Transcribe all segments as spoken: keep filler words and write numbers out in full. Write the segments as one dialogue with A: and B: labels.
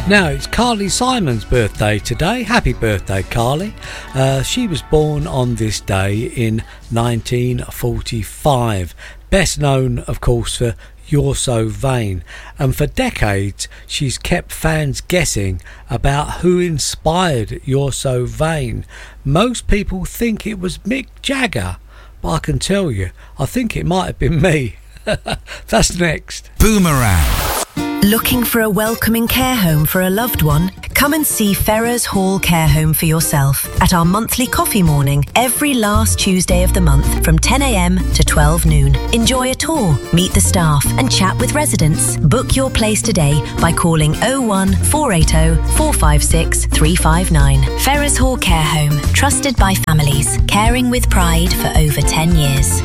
A: Now, it's Carly Simon's birthday today. Happy birthday, Carly. Uh, she was born on this day in nineteen forty-five. Best known, of course, for You're So Vain. And for decades, she's kept fans guessing about who inspired You're So Vain. Most people think it was Mick Jagger, but I can tell you, I think it might have been me. That's next.
B: Boomerang.
C: Looking for a welcoming care home for a loved one? Come and see Ferrers Hall Care Home for yourself at our monthly coffee morning every last Tuesday of the month from ten a.m. to twelve noon. Enjoy a tour, meet the staff and chat with residents. Book your place today by calling oh one four eight oh four five six three five nine. Ferrers Hall Care Home, trusted by families, caring with pride for over ten years.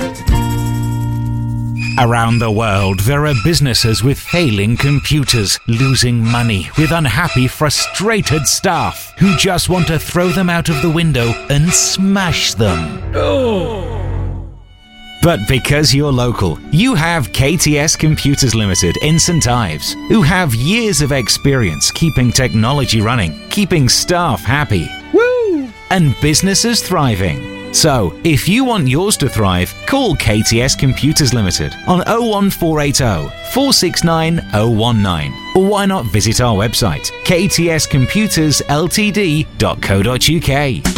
B: Around the world, there are businesses with failing computers, losing money, with unhappy, frustrated staff who just want to throw them out of the window and smash them. Oh. But because you're local, you have K T S Computers Limited in St Ives, who have years of experience keeping technology running, keeping staff happy, woo, and businesses thriving. So, if you want yours to thrive, call K T S Computers Limited on oh one four eight oh four six nine oh one nine, or why not visit our website k t s computers l t d dot co dot u k.